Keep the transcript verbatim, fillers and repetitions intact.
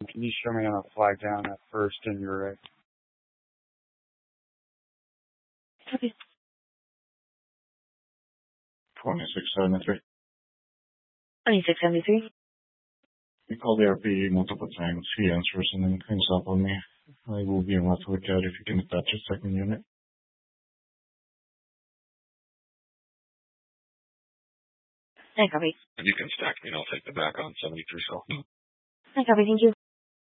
Can you show me on a flag down at first and you're right? Okay. twenty-six seventy-three. twenty-six seventy-three. We called the R P multiple times. He answers and then hangs up on me. I will be on to look out if you can attach a second unit. I copy. If you can stack me, and I'll take the back on seventy-three cell. I copy, thank you.